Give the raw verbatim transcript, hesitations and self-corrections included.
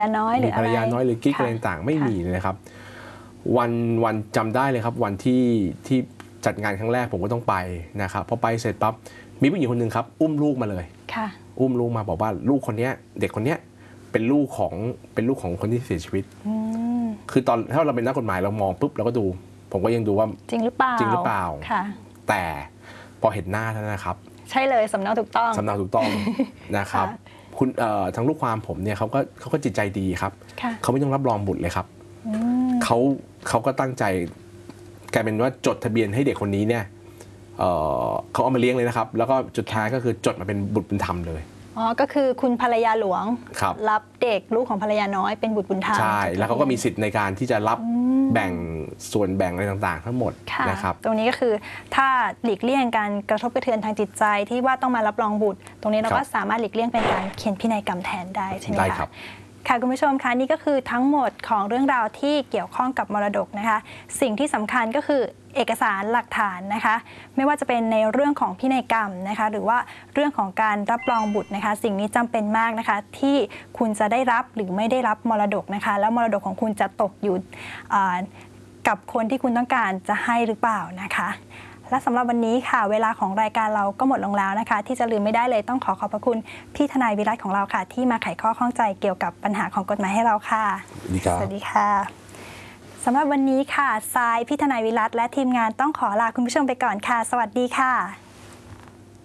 น้อยหรืออะไรภรรยาน้อยหรือกิ๊กอะไรต่างไม่มีเลยนะครับวันวันจำได้เลยครับวันที่ที่จัดงานครั้งแรกผมก็ต้องไปนะครับพอไปเสร็จปั๊บมีผู้หญิงคนหนึ่งครับอุ้มลูกมาเลยอุ้มลูกมาบอกว่าลูกคนนี้เด็กคนนี้เป็นลูกของเป็นลูกของคนที่เสียชีวิตคือตอนถ้าเราเป็นนักกฎหมายเรามองปุ๊บเราก็ดูผมก็ยังดูว่าจริงหรือเปล่าจริงหรือเปล่าแต่พอเห็นหน้าท่านนะครับใช่เลยสำเนาถูกต้องสำเนาถูกต้องนะครับคุณทางลูกความผมเนี่ยเขาก็เขาก็จิตใจดีครับเขาไม่ต้องรับรองบุตรเลยครับเขาเขาก็ตั้งใจกลายเป็นว่าจดทะเบียนให้เด็กคนนี้เนี่ยเเขาเอามาเลี้ยงเลยนะครับแล้วก็จุดท้ายก็คือจดมาเป็นบุตรบุญธรรมเลยอ๋อก็คือคุณภรรยาหลวง ร, รับเด็กลูกของภรรยาน้อยเป็นบุตรบุญธรรมใช่แล้วเขาก็มีสิทธิ์ในการที่จะรับแบ่งส่วนแบ่งอะไรต่างๆทั้งหมดนะครับตรงนี้ก็คือถ้าหลีกเลี่ยงการกระทบกระเทือนทางจิตใจที่ว่าต้องมารับรองบุตรตรงนี้เราก็สามารถหลีกเลี่ยงเป็นการเขียนพินัยกรรมแทนได้ใช่ไหมคะค่ะคุณผู้ชมคะนี่ก็คือทั้งหมดของเรื่องราวที่เกี่ยวข้องกับมรดกนะคะสิ่งที่สำคัญก็คือเอกสารหลักฐานนะคะไม่ว่าจะเป็นในเรื่องของพินัยกรรมนะคะหรือว่าเรื่องของการรับรองบุตรนะคะสิ่งนี้จำเป็นมากนะคะที่คุณจะได้รับหรือไม่ได้รับมรดกนะคะแล้วมรดกของคุณจะตกอยู่กับคนที่คุณต้องการจะให้หรือเปล่านะคะและสำหรับวันนี้ค่ะเวลาของรายการเราก็หมดลงแล้วนะคะที่จะลืมไม่ได้เลยต้องขอขอบพระคุณพี่ทนายวิรัติของเราค่ะที่มาไขข้อข้องใจเกี่ยวกับปัญหาของกฎหมายให้เราค่ะสวัสดีค่ะสำหรับวันนี้ค่ะทรายพี่ทนายวิรัติและทีมงานต้องขอลาคุณผู้ชมไปก่อนค่ะสวัสดีค่ะ